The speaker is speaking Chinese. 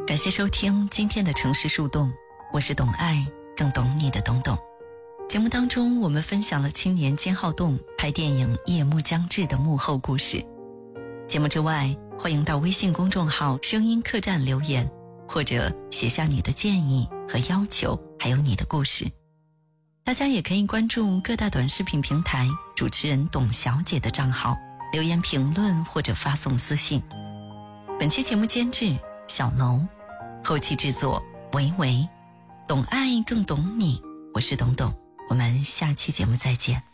感谢收听今天的城市树洞，我是懂爱更懂你的懂懂。节目当中我们分享了青年金浩栋拍电影《夜幕将至》的幕后故事。节目之外，欢迎到微信公众号声音客栈留言，或者写下你的建议和要求，还有你的故事。大家也可以关注各大短视频平台主持人董小姐的账号，留言评论或者发送私信。本期节目监制小楼，后期制作维维，懂爱更懂你，我是董董，我们下期节目再见。